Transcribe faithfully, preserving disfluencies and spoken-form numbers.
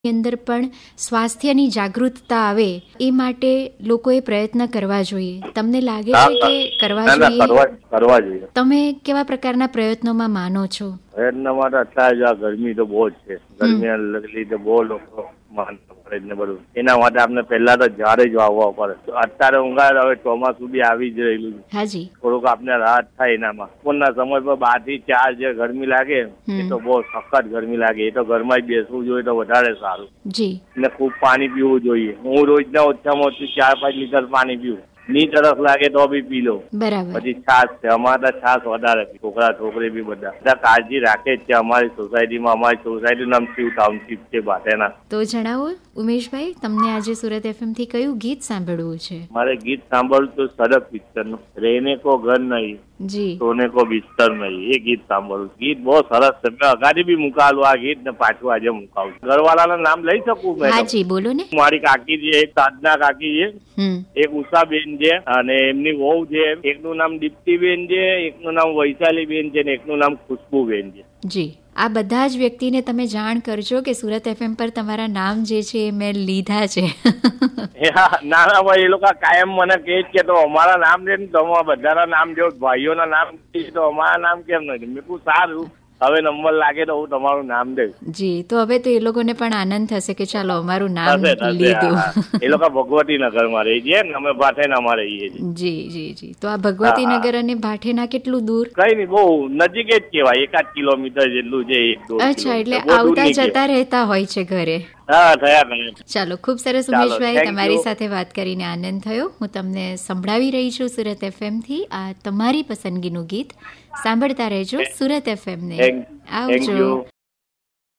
અંદર પણ સ્વાસ્થ્યની જાગૃતતા આવે એ માટે લોકોએ પ્રયત્ન કરવા જોઈએ. તમને લાગે છે કે કરવા જોઈએ? કરવા જોઈએ. તમે કેવા પ્રકારના પ્રયત્નોમાં માનો છો? પ્રયત્ન માટે અત્યારે ગરમી તો બહુ જ છે. ગરમી લીધે બહુ લોકો ને બધું એના માટે આપણે પહેલા તો ઝાડ જ વાવવા પડે. અત્યારે ઊંઘાડ હવે ચોમાસું બી આવી જ રહેલું છે. હાજી. થોડુંક આપણે રાહત થાય એનામાં. બપોરના સમય પર બાર થી ચાર જે ગરમી લાગે એ તો બહુ સખત ગરમી લાગે. એ તો ઘરમાં જ બેસવું જોઈએ તો વધારે સારું. જી. ને ખૂબ પાણી પીવું જોઈએ. હું રોજના ઓછામાં ઓછું ચાર પાંચ લીટર પાણી પીવું. ની તરફ લાગે તો બી પી લો. બરાબર. પછી છાશ છે. અમારા છાશ વધારે છોકરા છોકરી બી બધા બધા કાળજી રાખે જ છે અમારી સોસાયટીમાં. અમારી સોસાયટીનું નામ શિવ ટાઉનશીપ છે ભાટેના. તો જણાવો ઉમેશભાઈ, તમને આજે સુરત એફએમ થી કયું ગીત સાંભળવું છે? મારે ગીત સાંભળવું તો સડક પિક્ચર નું રહેને કો ઘર નહીં જી સોને કો બિસ્તર નહીં, એ ગીત સાંભળવું. ગીત બહુ સરસ છે. મેં અગાડી બી મુકાલું આ ગીત ને પાછું આજે મુકાવું. ઘરવાળાનું નામ લઈ શકું મેં? હાજી બોલો ને. મારી કાકી છે, એક સાધના કાકી છે, એક ઉષાબેન છે અને એમની વહુ છે. એકનું નામ દીપ્તિબેન છે, એકનું નામ વૈશાલીબેન છે ને એકનું નામ ખુશ્બુબેન છે. જી. આ બધા જ વ્યક્તિને તમે જાણ કરજો કે સુરત એફએમ પર તમારા નામ જે છે એ મેં લીધા છે. ના ના ભાઈ, એ લોકો કાયમ મને કહે કે તો અમારા નામ દે ને, તો બધાના નામ જો ભાઈઓના નામ તો અમારા નામ કેમ નથી? મેં કહું સારું, હવે નંબર લાગે તો હું તમારું નામ દઈશ. જી. તો હવે તો એ લોકોને પણ આનંદ થશે કે ચાલો અમારું નામ લીધું. એ લોકો ભગવતીનગર માં રહી છે ને અમે ભાઠેના માં રહીએ છીએ. જી જી જી. તો આ ભગવતીનગર અને ભાઠેના કેટલું દૂર? કઈ નહીં, બહુ નજીક જ કેવાય. એકાદ કિલોમીટર જેટલું છે. અચ્છા, એટલે આવતા જતા રહેતા હોય છે ઘરે. હા, થયા કરે. ચાલો, ખૂબ સરસ ઉમેશભાઈ, તમારી સાથે વાત કરીને આનંદ થયો. હું તમને સંભળાવી રહી છું સુરત એફએમ થી આ તમારી પસંદગીનું ગીત. સાંભળતા રહેજો સુરત એફએમ ને. આવજો.